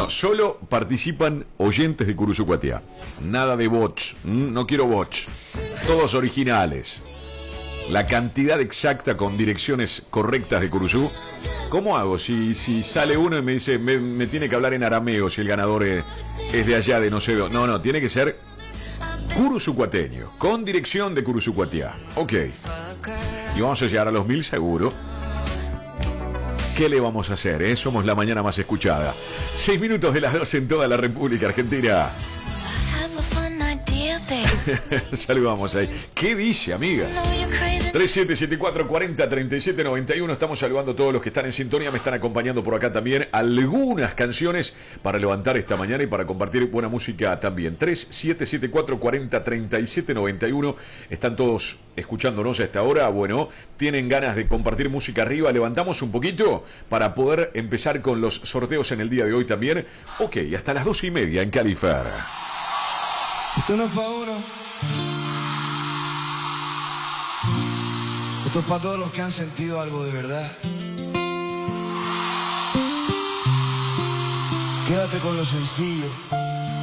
solo participan oyentes de Curuzucuatiá. Nada de bots. No quiero bots. Todos originales. La cantidad exacta con direcciones correctas de Curuzú. ¿Cómo hago? Si sale uno y me dice, me tiene que hablar en arameo si el ganador es de allá, de no sé dónde. No, tiene que ser curuzucuateño, con dirección de Curuzucuatiá. Ok. Y vamos a llegar a los 1000 seguro. ¿Qué le vamos a hacer? Somos la mañana más escuchada. 6 minutos de las 12 en toda la República Argentina. Saludamos ahí. ¿Qué dice, amiga? 3774403791. Estamos saludando a todos los que están en sintonía. Me están acompañando por acá también algunas canciones para levantar esta mañana y para compartir buena música también. 3774403791. Están todos escuchándonos a esta hora. Bueno, tienen ganas de compartir música arriba. Levantamos un poquito para poder empezar con los sorteos en el día de hoy también. Ok, hasta las 12:30 en Califer. Esto no es pa' uno. Esto es para todos los que han sentido algo de verdad. Quédate con lo sencillo.